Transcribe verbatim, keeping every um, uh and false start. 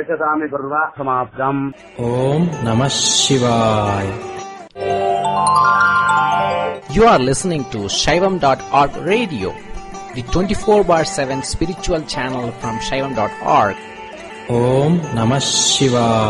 ekadami kurva samaptam. Om Namah Shivaya. You are listening to Shaivam dot org radio, the twenty-four bar seven spiritual channel from Shaivam dot org. Om Namah Shivaya.